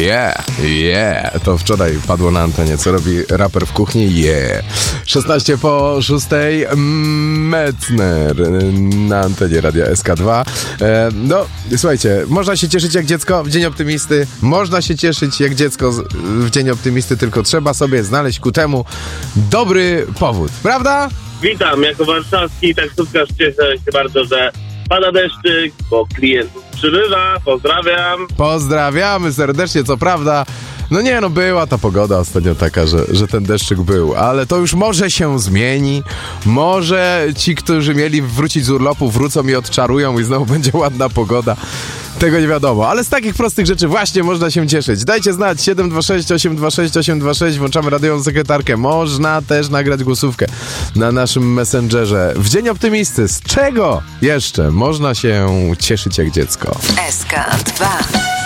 To wczoraj padło na antenie, co robi raper w kuchni, 16:06, Metzner na antenie Radia SK2. No, słuchajcie, można się cieszyć jak dziecko w Dzień Optymisty, można się cieszyć jak dziecko w Dzień Optymisty, tylko trzeba sobie znaleźć ku temu dobry powód, prawda? Witam, jako warszawski taksówkarz cieszę się bardzo, że pada deszczyk, bo klientów przybywa. Pozdrawiam. Pozdrawiamy serdecznie, co prawda. Była ta pogoda ostatnio taka, że ten deszczyk był, ale to już może się zmieni. Może ci, którzy mieli wrócić z urlopu, wrócą i odczarują i znowu będzie ładna pogoda. Tego nie wiadomo, ale z takich prostych rzeczy właśnie można się cieszyć. Dajcie znać 726 826 826, włączamy radiową sekretarkę. Można też nagrać głosówkę na naszym Messengerze. W Dzień Optymisty, z czego jeszcze można się cieszyć jak dziecko? SK2